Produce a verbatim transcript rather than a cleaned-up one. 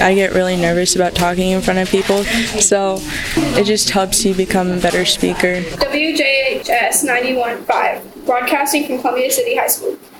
I get really nervous about talking in front of people, so it just helps you become a better speaker. W J H S ninety-one point five, broadcasting from Columbia City High School.